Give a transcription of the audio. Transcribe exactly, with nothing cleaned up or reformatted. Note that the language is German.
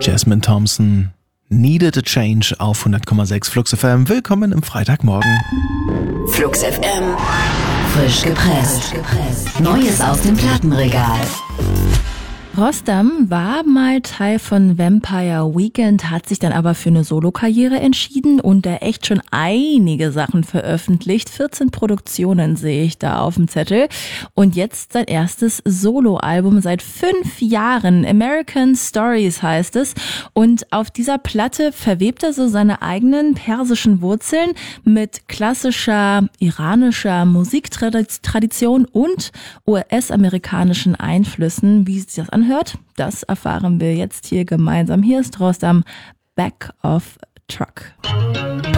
Jasmine Thompson, Needed a Change auf hundert Komma sechs Flux F M. Willkommen im Freitagmorgen. Flux F M. Frisch gepresst. Neues aus dem Plattenregal. Rostam war mal Teil von Vampire Weekend, hat sich dann aber für eine Solokarriere entschieden und er echt schon einige Sachen veröffentlicht. vierzehn Produktionen sehe ich da auf dem Zettel. Und jetzt sein erstes Soloalbum seit fünf Jahren. American Stories heißt es. Und auf dieser Platte verwebt er so seine eigenen persischen Wurzeln mit klassischer iranischer Musiktradition und U S-amerikanischen Einflüssen. Wie sich das anhört? Hört, das erfahren wir jetzt hier gemeinsam. Hier ist Rostam, Back of Truck.